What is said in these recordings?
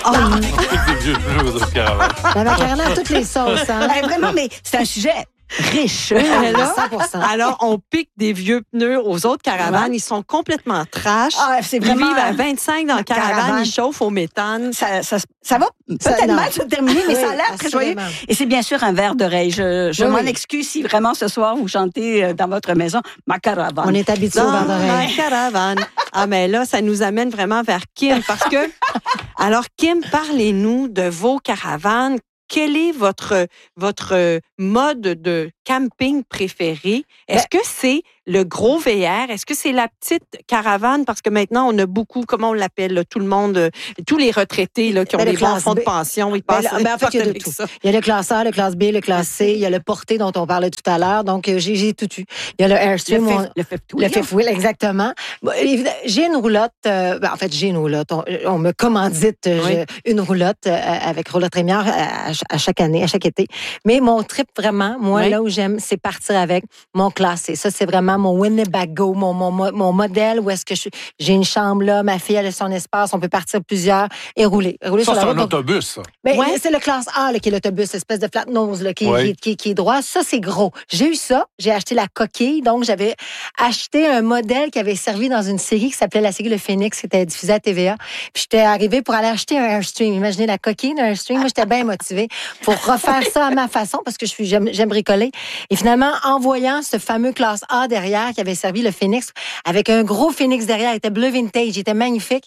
Oh, non. Des vieux pneus aux autres caravanes. La macarena à toutes les sauces, hein? Vraiment, mais c'est un sujet riche. Mais là, 100%. Alors, on pique des vieux pneus aux autres caravanes. Ils sont complètement trash. Ah, c'est Ils vraiment... vivent à 25 dans la caravane. caravane. Ils chauffent au méthane. Ça va peut-être non. mal se terminer, mais Oui, ça a l'air très joyeux. assurément. Et c'est bien sûr un verre d'oreille. Je Oui, m'en oui. excuse si vraiment ce soir vous chantez dans votre maison ma caravane. On est habitué au Dans verre d'oreille. la caravane. Ah, mais là, ça nous amène vraiment vers Kim. Parce que, alors, Kim, parlez-nous de vos caravanes. Quel est votre mode de camping préféré? Est-ce que c'est le gros VR? Est-ce que c'est la petite caravane? Parce que maintenant, on a beaucoup, comment on l'appelle, là, tout le monde, tous les retraités là, qui ont Ben, le des bons classe fonds de B. pension, ils Ben, passent en fait, il y a de avec tout. ça. Il y a le classe A, le classe B, le classe C, il y a le porté dont on parlait tout à l'heure. Donc, j'ai tout eu. Il y a le Airstream. le fifth Le wheel. fifth wheel, exactement. Bon, j'ai une roulotte. En fait, j'ai une roulotte. On me commandite une roulotte avec Roulotte Rémière à chaque année, à chaque été. Mais mon trip, vraiment, moi, là où j'aime, c'est partir avec mon classé. Ça, c'est vraiment mon Winnebago, mon modèle où est-ce que j'ai une chambre là, ma fille, elle a son espace, on peut partir plusieurs et rouler. Ça, sur la c'est un route. autobus, ça. Ben, c'est le classe A là, qui est l'autobus, espèce de flat nose là, qui est droit. Ça, c'est gros. J'ai eu ça. J'ai acheté la coquille. Donc, j'avais acheté un modèle qui avait servi dans une série qui s'appelait la série Le Phénix, qui était diffusée à TVA. Puis, j'étais arrivée pour aller acheter un Airstream. Imaginez la coquille d'un Airstream. Moi, j'étais bien motivée pour refaire ça à ma façon parce que j'aime bricoler. Et finalement, en voyant ce fameux classe A derrière qui avait servi le Phénix, avec un gros Phénix derrière, il était bleu vintage, il était magnifique.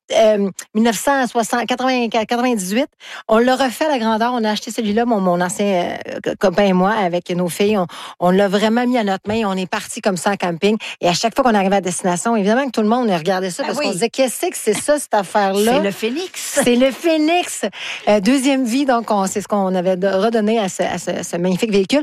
1998, on l'a refait à la grandeur. On a acheté celui-là, mon ancien copain et moi, avec nos filles. On l'a vraiment mis à notre main. On est parti comme ça en camping. Et à chaque fois qu'on arrivait à destination, évidemment que tout le monde regardait ça parce qu'on se disait, qu'est-ce que c'est ça, cette affaire-là? C'est le Phénix. C'est le Phénix. Deuxième vie, donc, c'est ce qu'on avait redonné à ce magnifique véhicule.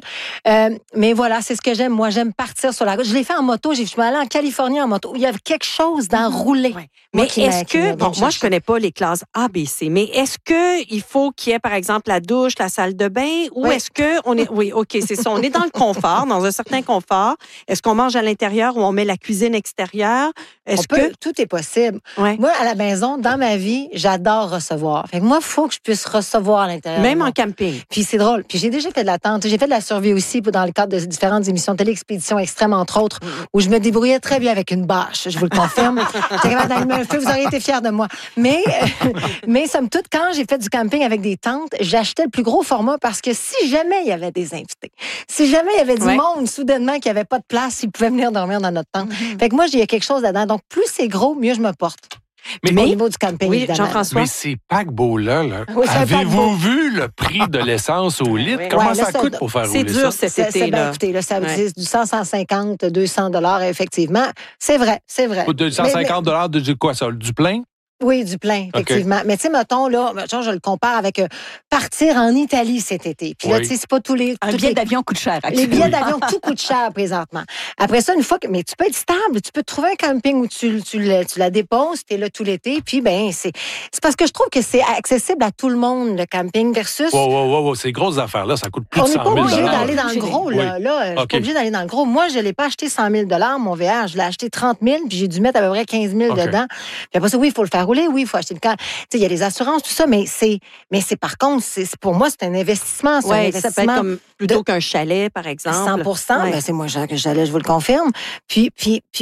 Mais voilà, c'est ce que j'aime. Moi, j'aime partir sur la route. Je l'ai fait en moto. Je suis allée en Californie en moto. Il y avait quelque chose d'enrouler. Ouais. Mais est-ce que, bon, moi, je connais pas les classes A, B, C, mais est-ce que il faut qu'il y ait, par exemple, la douche, la salle de bain, ou est-ce que on est, oui, OK, c'est ça, on est dans le confort, dans un certain confort. Est-ce qu'on mange à l'intérieur ou on met la cuisine extérieure? Est-ce que tout est possible. Ouais. Moi, à la maison, dans ma vie, j'adore recevoir. Fait que moi, il faut que je puisse recevoir à l'intérieur. même en camping? Puis c'est drôle. Puis j'ai déjà fait de la tente. J'ai fait de la survie aussi dans le cadre de différentes émissions de télé, Expédition Extrême, entre autres, où je me débrouillais très bien avec une bâche. Je vous le confirme. J'étais capable d'allumer un feu, vous auriez été fiers de moi. Mais somme toute, quand j'ai fait du camping avec des tentes, j'achetais le plus gros format parce que si jamais il y avait des invités, si jamais il y avait du monde soudainement qui n'avait pas de place, ils pouvaient venir dormir dans notre tente. Fait que moi, il y a quelque chose là-dedans. Donc, plus c'est gros, mieux je me porte. Mais Au niveau du camping, évidemment. Jean-François. Mais ces paquebots-là, Oui, c'est un avez-vous paquebot. vu le prix de l'essence au litre? Comment Ouais, ça là, coûte pour faire c'est rouler dur ça? cet été, Ben, là. écoutez, là, ça veut dire du 150, 200 $, effectivement. C'est vrai, c'est vrai. Coûte 150 de quoi ça? Du plein? Oui, du plein, effectivement. Okay. Mais tu sais, mettons, là, je le compare avec partir en Italie cet été. Puis là, tu sais, c'est pas tous les... Un billet d'avion coûte cher. Les billets d'avion, tout coûte cher présentement. Après ça, une fois que... Mais tu peux être stable. Tu peux te trouver un camping où tu la déposes, tu es là tout l'été. Puis, ben c'est parce que je trouve que c'est accessible à tout le monde, le camping, versus... Wow, ces grosses affaires-là, ça coûte plus on de 100 000 On n'est pas obligé d'aller dans le gros, là. Oui. Je suis pas obligé d'aller dans le gros. Moi, je l'ai pas acheté 100 000 $, mon VR. Je l'ai acheté 30 000, puis j'ai dû mettre à peu près 15 000 dedans. Puis après ça, oui, il faut le faire rouler. Oui, il faut acheter le camp. Tu sais, il y a les assurances, tout ça, mais c'est par contre, pour moi, c'est un investissement. Oui, ça peut être comme plutôt qu'un chalet, par exemple. 100 ben c'est moi, Jacques, chalet, je vous le confirme. Puis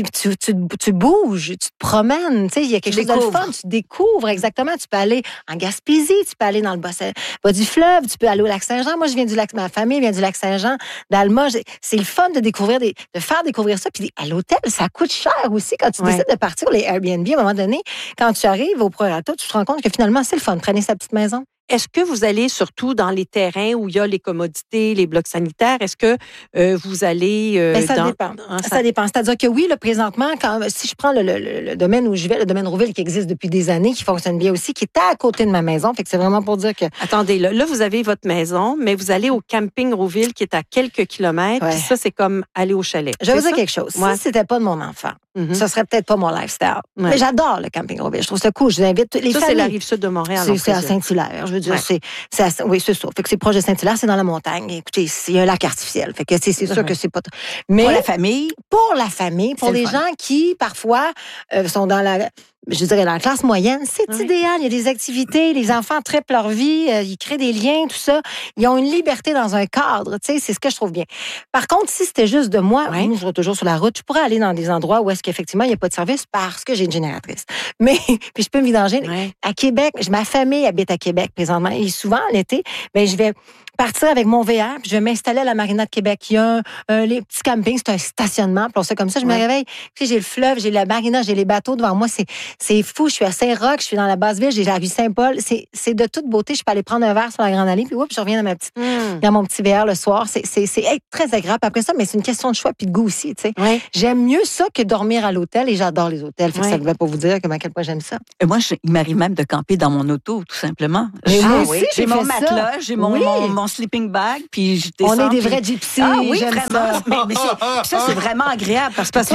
tu bouges, tu te promènes. Tu sais, il y a quelque chose de le fun. Tu découvres, exactement. Tu peux aller en Gaspésie, tu peux aller dans le bas du fleuve, tu peux aller au Lac-Saint-Jean. Moi, je viens du lac, ma famille vient du Lac-Saint-Jean, d'Alma. C'est le fun de découvrir, de faire découvrir ça. Puis à l'hôtel, ça coûte cher aussi quand tu décides de partir, les Airbnb, à un moment donné, quand tu arrives au prorata, tu te rends compte que finalement, c'est le fun. Prenez sa petite maison. Est-ce que vous allez surtout dans les terrains où il y a les commodités, les blocs sanitaires? Est-ce que vous allez... ça dépend. Ça dépend. C'est-à-dire que oui, présentement, si je prends le domaine où je vais, le domaine Rouville qui existe depuis des années, qui fonctionne bien aussi, qui est à côté de ma maison, fait que c'est vraiment pour dire que... Attendez, là, vous avez votre maison, mais vous allez au camping Rouville qui est à quelques kilomètres, puis ça, c'est comme aller au chalet. Je vais vous dire quelque chose. Si c'était pas de mon enfant, ce serait peut-être pas mon lifestyle. Mais j'adore le camping Rouville. Je trouve ça cool. Je vous invite les familles. C'est la rive sud de Montréal. C'est à Saint-Hilaire. Je veux dire, oui, c'est ça. Fait que c'est proche de Saint-Hilaire, c'est dans la montagne. Écoutez, il y a un lac artificiel. Fait que c'est sûr que c'est pas... Mais pour la famille. Pour la famille, pour les gens qui, parfois, sont dans je dirais, dans la classe moyenne, c'est idéal. Il y a des activités, les enfants trippent leur vie, ils créent des liens, tout ça. Ils ont une liberté dans un cadre, tu sais, c'est ce que je trouve bien. Par contre, si c'était juste de moi, je serais toujours sur la route, je pourrais aller dans des endroits où est-ce qu'effectivement, il n'y a pas de service parce que j'ai une génératrice. Mais, puis je peux me vidanger. À Québec, ma famille habite à Québec présentement, et souvent, l'été, je vais partir avec mon VR, puis je vais m'installer à la Marina de Québec. Il y a les petits campings, c'est un stationnement, puis on sait comme ça, je me réveille, puis j'ai le fleuve, j'ai la marina, j'ai les bateaux devant moi, c'est fou, je suis à Saint-Roch, je suis dans la Basse-Ville, j'ai la rue Saint-Paul, c'est de toute beauté, je peux aller prendre un verre sur la Grande Allée, puis je reviens dans mon petit VR le soir, c'est très agréable. Après ça, mais c'est une question de choix puis de goût aussi, tu sais. J'aime mieux ça que dormir à l'hôtel, et j'adore les hôtels, fait que ça ne devait pas vous dire à quel point j'aime ça. Moi, il m'arrive même de camper dans mon auto, tout simplement. Moi aussi, j'ai mon matelas, j'ai mon sleeping bag, puis je descends. On est des vrais gypsies. Ah oui, j'aime vraiment. Mais ça, c'est vraiment agréable parce que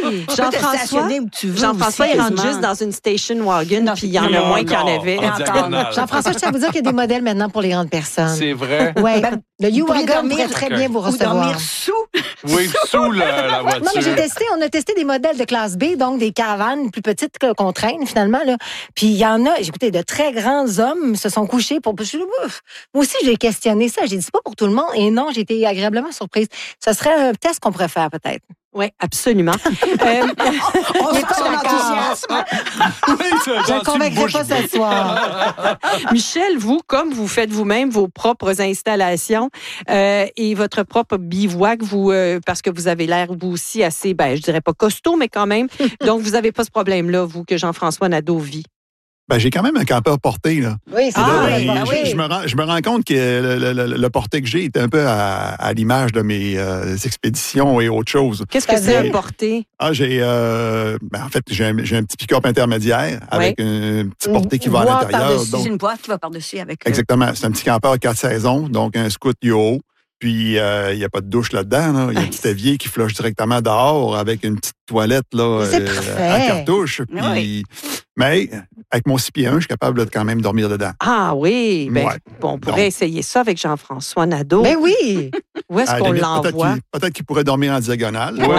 Jean-François, il rentre juste dans une station wagon, puis il y en a moins qu'il y en avait. Jean-François, je tiens à vous dire qu'il y a des modèles maintenant pour les grandes personnes. C'est vrai. Oui. Le U-Wagon pourrait très bien vous recevoir. Dormir sous. Oui, sous la voiture. Non, mais on a testé des modèles de classe B, donc des caravanes plus petites qu'on traîne finalement. Là. Puis il y en a, écoutez, de très grands hommes se sont couchés pour... Moi aussi, j'ai questionné ça. J'ai dit, c'est pas pour tout le monde. Et non, j'ai été agréablement surprise. Ce serait un test qu'on pourrait faire peut-être. Oui, absolument. On n'est pas son enthousiasme. Je ne convaincrai pas ce soir. Michel, vous, comme vous faites vous-même vos propres installations et votre propre bivouac, parce que vous avez l'air, vous aussi, assez, je dirais pas costaud, mais quand même. Donc, vous n'avez pas ce problème-là, vous, que Jean-François Nadeau vit. J'ai quand même un campeur porté, là. Oui, c'est vrai. Je me rends compte que le porté que j'ai est un peu à l'image de mes expéditions et autres choses. Qu'est-ce que c'est un porté? En fait, j'ai un petit pick-up intermédiaire avec un petit porté qui va à l'intérieur. C'est une boîte qui va par-dessus avec... Exactement. C'est un petit campeur 4 saisons, donc un scout Yoho. Puis, il n'y a pas de douche là-dedans. Là. Il y a un petit évier qui flush directement dehors avec une petite toilette là, à cartouche. Puis, mais avec mon 6 pieds 1, je suis capable de quand même dormir dedans. Ah oui! On pourrait essayer ça avec Jean-François Nadeau. Ben oui! Où est-ce qu'on l'envoie? Peut-être qu'il pourrait dormir en diagonale. Ouais.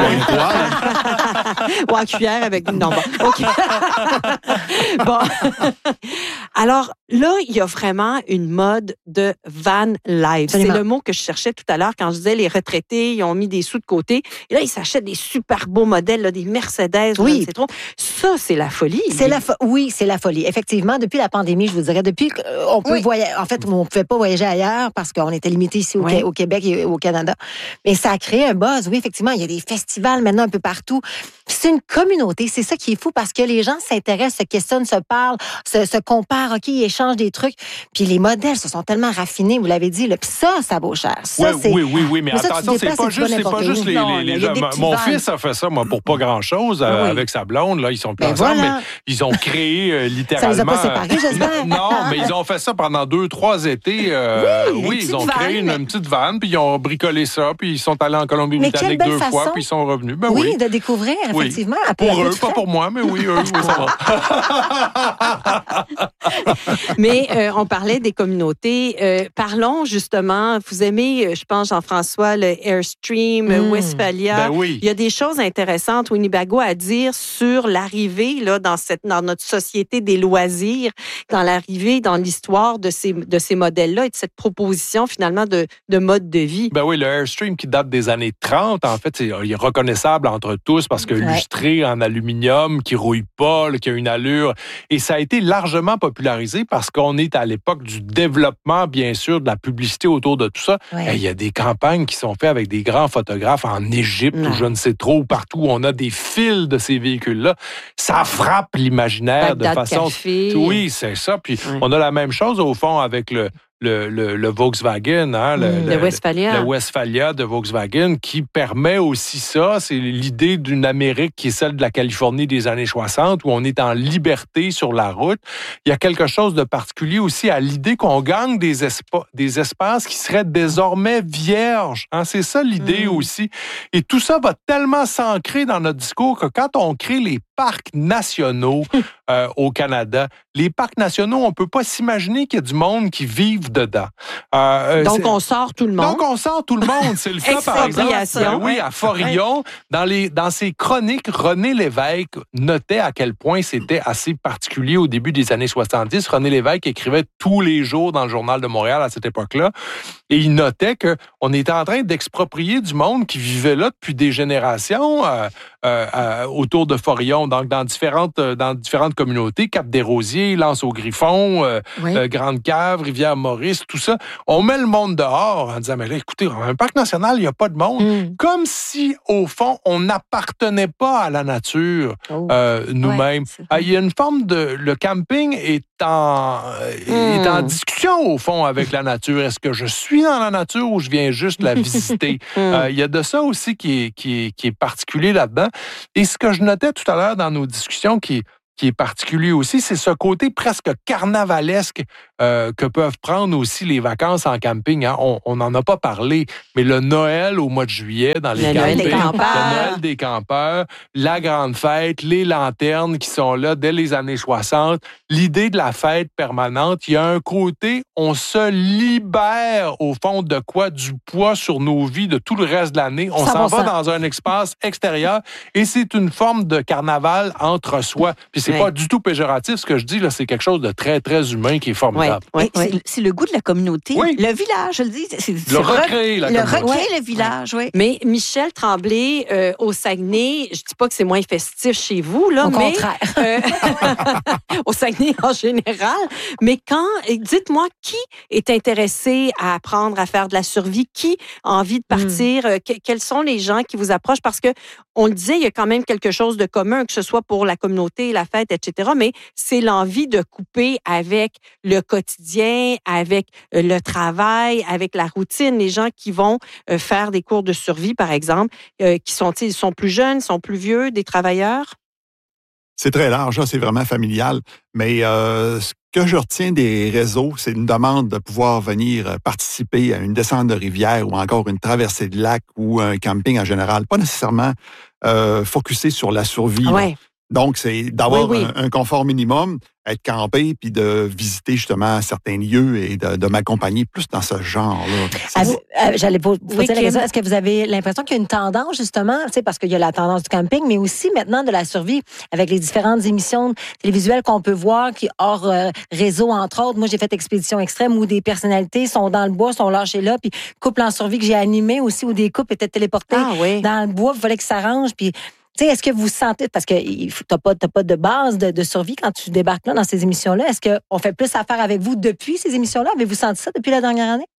Ou en cuillère avec une... Non, OK. Bon. Alors, là, il y a vraiment une mode de van life. C'est le mot que je cherchais tout à l'heure quand je disais les retraités, ils ont mis des sous de côté. Et là, ils s'achètent des super beaux modèles, là, des Mercedes. Oui. C'est trop. Ça, c'est la folie. Oui, c'est la folie. Effectivement, depuis la pandémie, je vous dirais, depuis qu'on peut voyager. En fait, on ne pouvait pas voyager ailleurs parce qu'on était limité ici au Québec et au Canada. Mais ça a créé un buzz. Oui, effectivement, il y a des festivals maintenant un peu partout. C'est une communauté. C'est ça qui est fou parce que les gens s'intéressent, se questionnent, se parlent, se comparent, OK, ils échangent des trucs. Puis les modèles se sont tellement raffinés, vous l'avez dit. Là. Puis ça vaut cher. Ça, oui. Mais attention, c'est pas juste les gens. Mon fils a fait ça, moi, pour pas grand-chose, avec sa blonde. Là, ils sont plus ensemble, mais ils ont créé littéralement... Ça les a pas séparés, j'espère. Non, mais ils ont fait ça pendant 2-3 étés. Ils ont créé une petite vanne, puis ils ont bricolé ça, puis ils sont allés en Colombie-Britannique 2 fois, puis ils sont revenus. Oui, de découvrir, effectivement. Pour eux, pas pour moi, mais oui, ça va. Mais on parlait des communautés. Parlons justement, vous aimez, je pense, Jean-François, le Airstream, Westphalia. Il y a des choses intéressantes, Winnebago, à dire sur l'arrivée là, dans notre société des loisirs, dans l'arrivée, dans l'histoire de ces modèles-là et de cette proposition finalement de mode de vie. Oui, le Airstream qui date des années 30, en fait, il est reconnaissable entre tous parce que lustré en aluminium, qui rouille pas, qui a une allure. Et ça a été largement popularisé parce qu'on est à l'époque du développement, bien sûr, de la publicité autour de tout ça. Il y a des campagnes qui sont faites avec des grands photographes en Égypte ou je ne sais trop où, partout où on a des fils de ces véhicules-là. Ça frappe l'imaginaire de façon... Oui, c'est ça. Puis on a la même chose, au fond, avec le Volkswagen, le Westphalia. Le Westphalia de Volkswagen, qui permet aussi ça. C'est l'idée d'une Amérique qui est celle de la Californie des années 60, où on est en liberté sur la route. Il y a quelque chose de particulier aussi à l'idée qu'on gagne des espaces qui seraient désormais vierges. C'est ça l'idée aussi. Et tout ça va tellement s'ancrer dans notre discours que quand on crée les parcs nationaux au Canada. Les parcs nationaux, on peut pas s'imaginer qu'il y a du monde qui vive dedans. Donc, on sort tout le monde. Donc, on sort tout le monde. C'est le cas, par exemple, à Forillon. Dans ses chroniques, René Lévesque notait à quel point c'était assez particulier au début des années 70. René Lévesque écrivait tous les jours dans le Journal de Montréal à cette époque-là. Et il notait qu'on était en train d'exproprier du monde qui vivait là depuis des générations autour de Forillon, donc dans différentes communautés, Cap-des-Rosiers, L'Anse-au-Griffon, Grande-Cave, Rivière-Maurice, tout ça. On met le monde dehors en disant, mais là, écoutez, un parc national, il n'y a pas de monde. Comme si, au fond, on n'appartenait pas à la nature nous-mêmes. Il y a une forme de... Le camping est en discussion, au fond, avec la nature. Est-ce que je suis dans la nature ou je viens juste la visiter? Il y a de ça aussi qui est particulier là-dedans. Et ce que je notais tout à l'heure dans nos discussions qui est particulier aussi, c'est ce côté presque carnavalesque que peuvent prendre aussi les vacances en camping. Hein. On n'en a pas parlé, mais le Noël au mois de juillet dans les campings, le Noël des campeurs, la grande fête, les lanternes qui sont là dès les années 60, l'idée de la fête permanente, il y a un côté, on se libère au fond de quoi? Du poids sur nos vies de tout le reste de l'année. On s'en va dans un espace extérieur et c'est une forme de carnaval entre soi. Puis c'est pas du tout péjoratif, ce que je dis, là, c'est quelque chose de très, très humain qui est formidable. C'est le goût de la communauté. Oui. Le village, je le dis. Le recréer, la communauté. Le recréer, le village, oui. Mais Michel Tremblay, au Saguenay, je dis pas que c'est moins festif chez vous, là, au contraire. Au Saguenay en général. Mais dites-moi, qui est intéressé à apprendre à faire de la survie? Qui a envie de partir? Quels sont les gens qui vous approchent? Parce que, on le disait, il y a quand même quelque chose de commun, que ce soit pour la communauté, la fête, etc. Mais c'est l'envie de couper avec le quotidien, avec le travail, avec la routine. Les gens qui vont faire des cours de survie, par exemple, qui sont plus jeunes, sont plus vieux, des travailleurs? C'est très large, c'est vraiment familial. Mais ce que je retiens des réseaux, c'est une demande de pouvoir venir participer à une descente de rivière ou encore une traversée de lac ou un camping en général. Pas nécessairement focusé sur la survie. Donc, c'est d'avoir un confort minimum, être campé, puis de visiter justement certains lieux et de m'accompagner plus dans ce genre-là. J'allais vous poser la question, est-ce que vous avez l'impression qu'il y a une tendance, justement, parce qu'il y a la tendance du camping, mais aussi maintenant de la survie avec les différentes émissions télévisuelles qu'on peut voir, qui hors réseau, entre autres. Moi, j'ai fait Expédition Extrême où des personnalités sont dans le bois, sont lâchées là, puis couple en survie que j'ai animé aussi, où des couples étaient téléportés dans le bois, il fallait que ça s'arrange, puis... est-ce que vous sentez, parce que t'as pas de base de survie quand tu débarques là dans ces émissions-là, est-ce qu'on fait plus affaire avec vous depuis ces émissions-là? Avez-vous senti ça depuis la dernière année?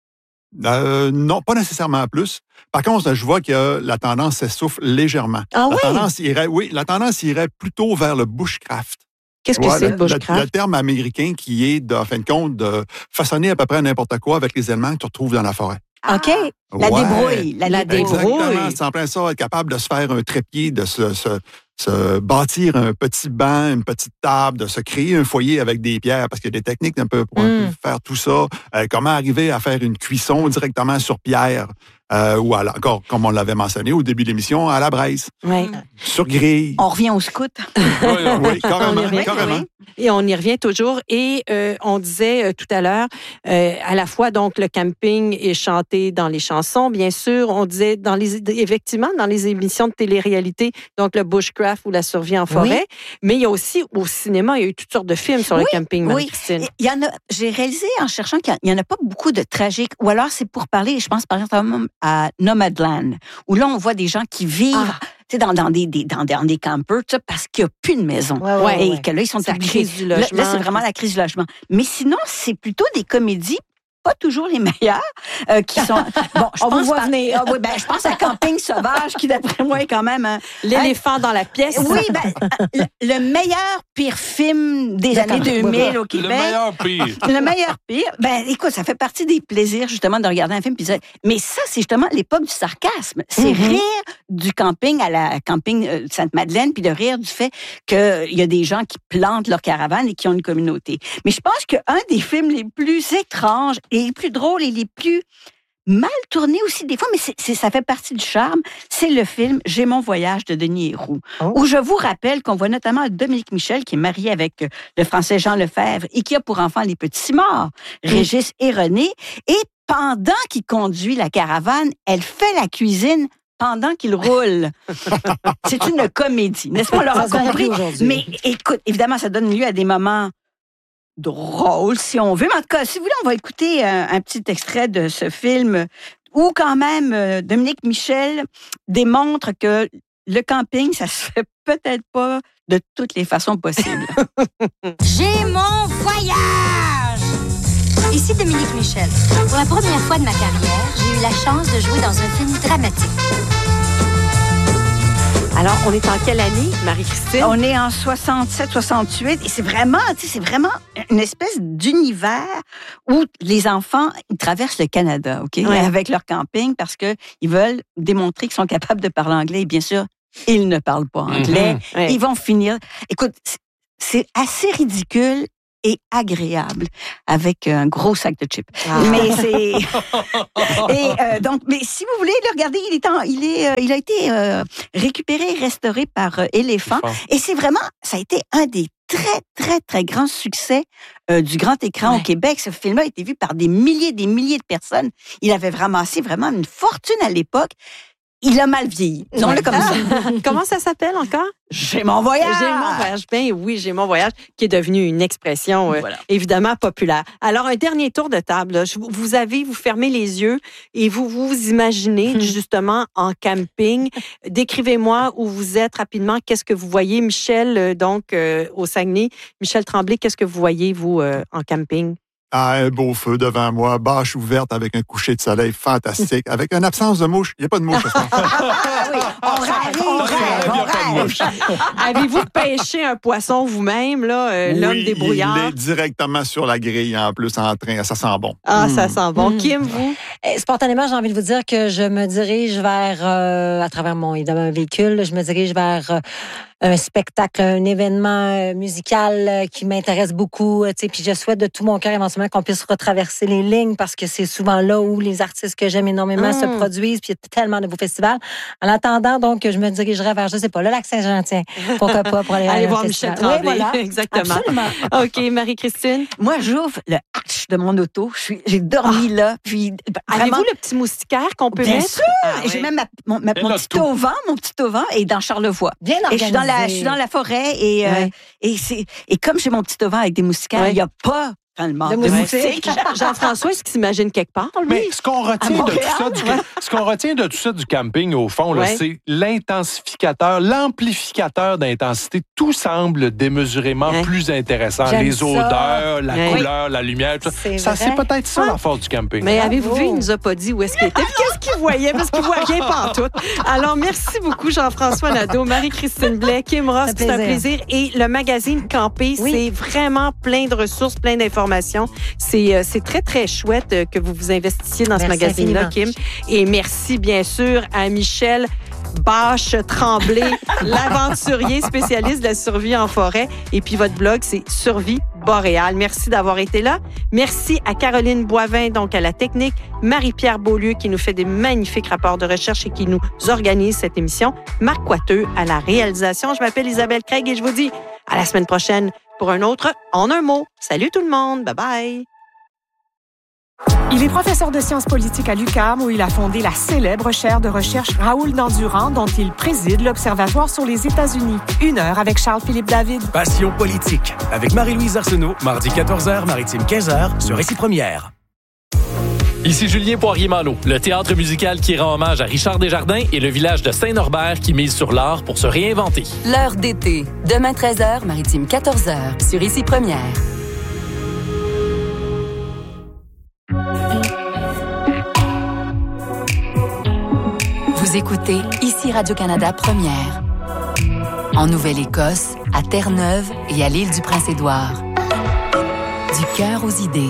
Non, pas nécessairement plus. Par contre, je vois que la tendance s'essouffle légèrement. Ah oui? La tendance irait plutôt vers le bushcraft. Qu'est-ce que c'est le bushcraft? Le terme américain qui est, en fin de compte, de façonner à peu près n'importe quoi avec les éléments que tu retrouves dans la forêt. OK. La débrouille. La débrouille. Exactement. C'est en plein ça, être capable de se faire un trépied, de se bâtir un petit banc, une petite table, de se créer un foyer avec des pierres, parce qu'il y a des techniques un peu pour faire tout ça. Comment arriver à faire une cuisson directement sur pierre, ou encore, comme on l'avait mentionné au début de l'émission, à la braise. Sur grille. On revient au scout. Oui, carrément. Et on y revient toujours. Et on disait tout à l'heure, à la fois, donc, le camping est chanté dans les chansons, bien sûr. On disait, effectivement, dans les émissions de télé-réalité, donc le bushcraft ou la survie en forêt. Mais il y a aussi, au cinéma, il y a eu toutes sortes de films sur le camping, Marie-Christine. Il y en a, j'ai réalisé en cherchant qu'il n'y en a pas beaucoup de tragiques. Ou alors, c'est pour parler, je pense, par exemple, à Nomadland, où là, on voit des gens qui vivent... dans des campers, parce qu'il n'y a plus de maison. Et que là, ils sont obligés. La crise du logement. Là, c'est vraiment la crise du logement. Mais sinon, c'est plutôt des comédies, pas toujours les meilleures, qui sont... Bon, je pense à Camping sauvage, qui, d'après moi, est quand même... L'éléphant dans la pièce. Oui, le meilleur pire film des années 2000 au Québec. Le meilleur pire. Le meilleur pire. Écoute, ça fait partie des plaisirs, justement, de regarder un film. Mais ça, c'est justement l'époque du sarcasme. C'est rire du camping à la camping Sainte-Madeleine, puis de rire du fait qu'il y a des gens qui plantent leur caravane et qui ont une communauté. Mais je pense qu'un des films les plus étranges et les plus drôles et les plus mal tourné aussi des fois, mais ça fait partie du charme. C'est le film « J'ai mon voyage » de Denis Héroux, où je vous rappelle qu'on voit notamment Dominique Michel, qui est marié avec le Français Jean Lefebvre et qui a pour enfants les petits Simard, Régis et René. Et pendant qu'il conduit la caravane, elle fait la cuisine pendant qu'il roule. C'est une comédie, n'est-ce pas? On l'aura compris. Mais écoute, évidemment, ça donne lieu à des moments drôle, si on veut. Mais en tout cas, si vous voulez, on va écouter un petit extrait de ce film où quand même Dominique Michel démontre que le camping, ça se fait peut-être pas de toutes les façons possibles. J'ai mon voyage! Ici Dominique Michel. Pour la première fois de ma carrière, j'ai eu la chance de jouer dans un film dramatique. Alors, on est en quelle année, Marie-Christine? On est en 67-68 et c'est vraiment une espèce d'univers où les enfants, ils traversent le Canada, OK? Ouais. Avec leur camping parce qu'ils veulent démontrer qu'ils sont capables de parler anglais et bien sûr, ils ne parlent pas anglais. Ouais. Ils vont finir... Écoute, c'est assez ridicule et agréable avec un gros sac de chips. Ah. Mais c'est donc mais si vous voulez le regarder, il a été récupéré et restauré par Éléphant et c'est vraiment ça a été un des très très très grands succès du grand écran au Québec. Ce film-là a été vu par des milliers de personnes. Il avait ramassé vraiment une fortune à l'époque. Il a mal vieilli. Disons-le comme ça. Comment ça s'appelle encore? J'ai mon voyage. J'ai mon voyage. Ben oui, j'ai mon voyage, qui est devenu une expression évidemment populaire. Alors, un dernier tour de table. Vous fermez les yeux et vous vous imaginez justement en camping. Décrivez-moi où vous êtes rapidement. Qu'est-ce que vous voyez, Michel, au Saguenay? Michel Tremblay, qu'est-ce que vous voyez, vous, en camping? Ah, un beau feu devant moi, bâche ouverte avec un coucher de soleil fantastique, avec une absence de mouche. Il n'y a pas de mouche. Oui, on rêve. Avez-vous pêché un poisson vous-même, là, l'homme débrouillard? Il est directement sur la grille, en plus, en train. Ça sent bon. Ah, ça sent bon. Kim, vous? Spontanément, j'ai envie de vous dire que je me dirige vers, à travers mon véhicule, je me dirige vers... un spectacle, un événement musical qui m'intéresse beaucoup, puis je souhaite de tout mon cœur éventuellement qu'on puisse retraverser les lignes parce que c'est souvent là où les artistes que j'aime énormément se produisent, puis il y a tellement de beaux festivals. En attendant, donc, je me dirigerai vers, je sais pas, le Lac-Saint-Jean, pourquoi pas pour aller voir Michel Tremblay. Oui, voilà. Exactement. Absolument. OK, Marie-Christine? Moi, j'ouvre le hatch de mon auto. J'ai dormi là, puis avez-vous le petit moustiquaire qu'on peut Bien mettre? Sûr! J'ai même mon petit auvent est dans Charlevoix. Bien organisé. Et je suis dans la forêt et comme j'ai mon petit auvent avec des moustiquaires, il n'y a pas de moustiques. Jean-François, est-ce qu'il s'imagine quelque part, lui? Mais ce qu'on retient de tout ça du camping, au fond, là, c'est l'amplificateur d'intensité. Tout semble démesurément plus intéressant. Les odeurs, la couleur, la lumière, tout ça. C'est peut-être ça la force du camping. Mais avez-vous vu, il nous a pas dit où est-ce qu'il était, qu'est-ce qu'il voyait, parce qu'il voit rien pantoute. Alors, merci beaucoup, Jean-François Nadeau, Marie-Christine Blais, Kim Ross, c'est un plaisir. Et le magazine Camper, c'est vraiment plein de ressources, plein d'informations. C'est très, très chouette que vous vous investissiez dans ce magazine-là, Kim. Et merci, bien sûr, à Michel Bâche Tremblay, l'aventurier spécialiste de la survie en forêt. Et puis, votre blog, c'est Survie Boréale. Merci d'avoir été là. Merci à Caroline Boivin, donc à la technique, Marie-Pierre Beaulieu, qui nous fait des magnifiques rapports de recherche et qui nous organise cette émission, Marc Coiteux à la réalisation. Je m'appelle Isabelle Craig et je vous dis à la semaine prochaine pour un autre En un mot. Salut tout le monde. Bye-bye. Il est professeur de sciences politiques à l'UQAM où il a fondé la célèbre chaire de recherche Raoul Dandurand dont il préside l'Observatoire sur les États-Unis. 1 heure avec Charles-Philippe David. Passion politique avec Marie-Louise Arsenault, mardi 14h, maritime 15h, sur Récit Première. Ici Julien Poirier-Malo, le théâtre musical qui rend hommage à Richard Desjardins et le village de Saint-Norbert qui mise sur l'art pour se réinventer. L'heure d'été, demain 13h, maritime 14h, sur Ici Première. Vous écoutez Ici Radio-Canada Première. En Nouvelle-Écosse, à Terre-Neuve et à l'île du Prince-Édouard. Du cœur aux idées.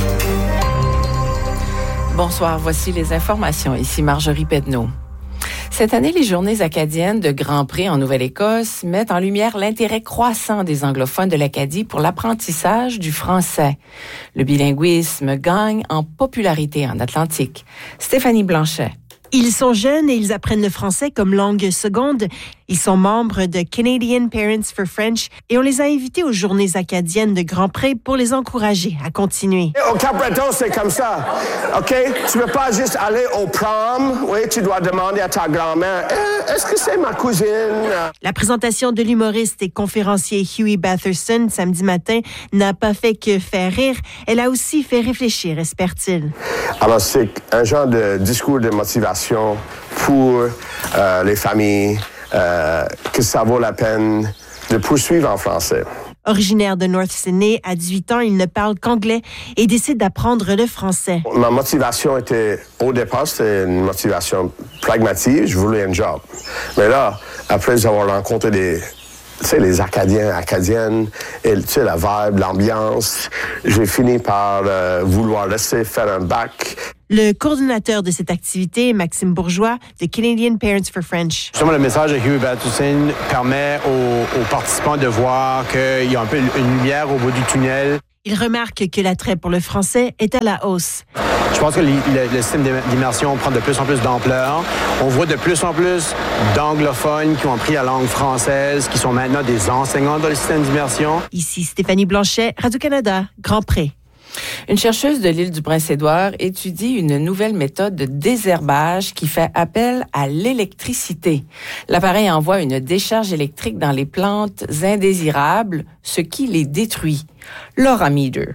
Bonsoir, voici les informations. Ici Marjorie Pedneau. Cette année, les Journées acadiennes de Grand Pré en Nouvelle-Écosse mettent en lumière l'intérêt croissant des anglophones de l'Acadie pour l'apprentissage du français. Le bilinguisme gagne en popularité en Atlantique. Stéphanie Blanchet. Ils sont jeunes et ils apprennent le français comme langue seconde. Ils sont membres de Canadian Parents for French et on les a invités aux Journées acadiennes de Grand Pré pour les encourager à continuer. Au Cap-Breton, c'est comme ça, OK? Tu ne peux pas juste aller au prom. Oui, tu dois demander à ta grand-mère, est-ce que c'est ma cousine? La présentation de l'humoriste et conférencier Huey Batherson samedi matin n'a pas fait que faire rire. Elle a aussi fait réfléchir, espère-t-il. Alors, c'est un genre de discours de motivation pour les familles, que ça vaut la peine de poursuivre en français. Originaire de North Sydney, à 18 ans, il ne parle qu'anglais et décide d'apprendre le français. Ma motivation était, au départ, c'était une motivation pragmatique. Je voulais un job. Mais là, après avoir rencontré les Acadiens, Acadiennes, et la vibe, l'ambiance, j'ai fini par vouloir laisser faire un bac. Le coordonnateur de cette activité, Maxime Bourgeois, de Canadian Parents for French. Justement, le message de Huey Batherson permet aux participants de voir qu'il y a un peu une lumière au bout du tunnel. Il remarque que l'attrait pour le français est à la hausse. Je pense que le système d'immersion prend de plus en plus d'ampleur. On voit de plus en plus d'anglophones qui ont appris la langue française, qui sont maintenant des enseignants dans le système d'immersion. Ici Stéphanie Blanchet, Radio-Canada, Grand Pré. Une chercheuse de l'île du Prince-Édouard étudie une nouvelle méthode de désherbage qui fait appel à l'électricité. L'appareil envoie une décharge électrique dans les plantes indésirables, ce qui les détruit. Laura Meader.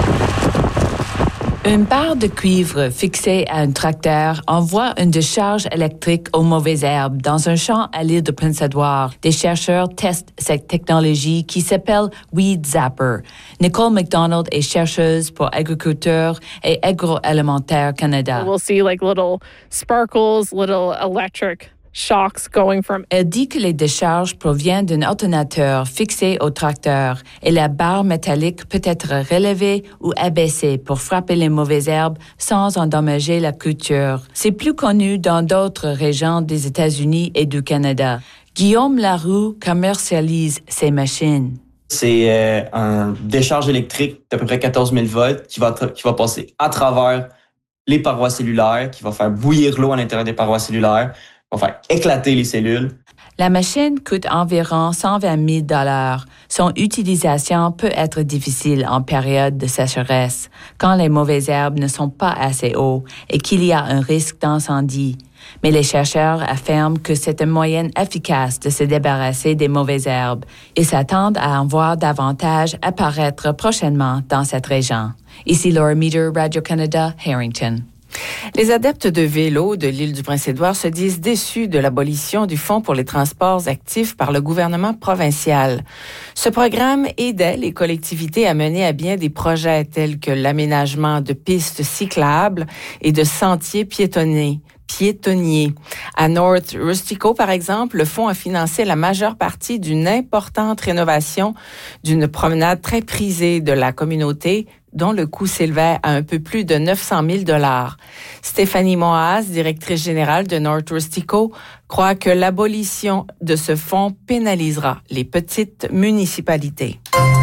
Une barre de cuivre fixée à un tracteur envoie une décharge électrique aux mauvaises herbes dans un champ à l'île de Prince-Édouard. Des chercheurs testent cette technologie qui s'appelle Weed Zapper. Nicole McDonald est chercheuse pour Agriculture et Agroalimentaire Canada. We'll see like little sparkles, little electric shocks going from. Elle dit que les décharges proviennent d'un alternateur fixé au tracteur et la barre métallique peut être relevée ou abaissée pour frapper les mauvaises herbes sans endommager la culture. C'est plus connu dans d'autres régions des États-Unis et du Canada. Guillaume Laroux commercialise ces machines. C'est un décharge électrique d'à peu près 14 000 volts qui va passer à travers les parois cellulaires, qui va faire bouillir l'eau à l'intérieur des parois cellulaires, va faire éclater les cellules. La machine coûte environ 120 000 $. Son utilisation peut être difficile en période de sécheresse, quand les mauvaises herbes ne sont pas assez hauts et qu'il y a un risque d'incendie. Mais les chercheurs affirment que c'est un moyen efficace de se débarrasser des mauvaises herbes. Ils s'attendent à en voir davantage apparaître prochainement dans cette région. Ici Laura Meader, Radio-Canada, Harrington. Les adeptes de vélo de l'île du Prince-Édouard se disent déçus de l'abolition du Fonds pour les transports actifs par le gouvernement provincial. Ce programme aidait les collectivités à mener à bien des projets tels que l'aménagement de pistes cyclables et de sentiers piétonniers. À North Rustico, par exemple, le fonds a financé la majeure partie d'une importante rénovation d'une promenade très prisée de la communauté, dont le coût s'élevait à un peu plus de 900 000 $. Stéphanie Moaz, directrice générale de North Rustico, croit que l'abolition de ce fonds pénalisera les petites municipalités.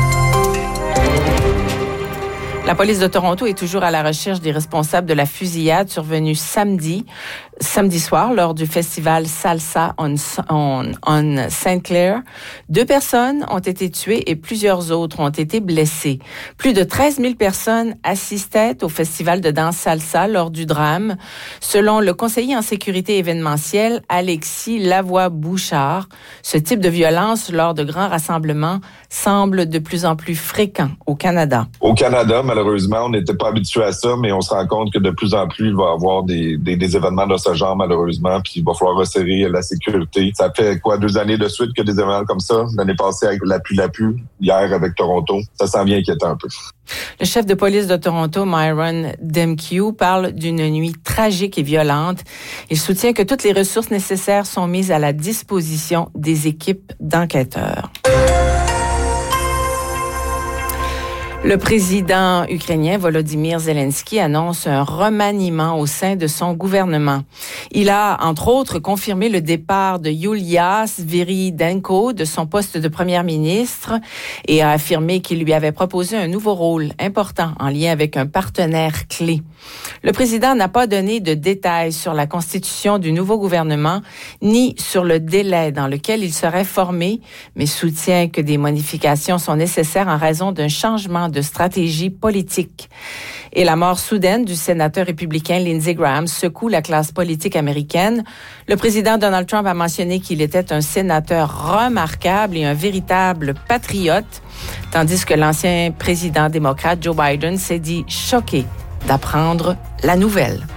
La police de Toronto est toujours à la recherche des responsables de la fusillade survenue samedi soir lors du festival Salsa on St. Clair. 2 personnes ont été tuées et plusieurs autres ont été blessées. Plus de 13 000 personnes assistaient au festival de danse Salsa lors du drame, selon le conseiller en sécurité événementielle Alexis Lavoie-Bouchard. Ce type de violence lors de grands rassemblements semble de plus en plus fréquent au Canada. Au Canada, malheureusement, on n'était pas habitué à ça, mais on se rend compte que de plus en plus, il va y avoir des événements de ce genre, malheureusement, puis il va falloir resserrer la sécurité. Ça fait 2 années de suite que des événements comme ça? L'année passée avec la pluie, hier avec Toronto. Ça s'en vient inquiétant un peu. Le chef de police de Toronto, Myron Demkew, parle d'une nuit tragique et violente. Il soutient que toutes les ressources nécessaires sont mises à la disposition des équipes d'enquêteurs. Le président ukrainien Volodymyr Zelensky annonce un remaniement au sein de son gouvernement. Il a, entre autres, confirmé le départ de Yulia Sviridenko de son poste de première ministre et a affirmé qu'il lui avait proposé un nouveau rôle important en lien avec un partenaire clé. Le président n'a pas donné de détails sur la constitution du nouveau gouvernement ni sur le délai dans lequel il serait formé, mais soutient que des modifications sont nécessaires en raison d'un changement de stratégie politique. Et la mort soudaine du sénateur républicain Lindsey Graham secoue la classe politique américaine. Le président Donald Trump a mentionné qu'il était un sénateur remarquable et un véritable patriote, tandis que l'ancien président démocrate Joe Biden s'est dit choqué d'apprendre la nouvelle.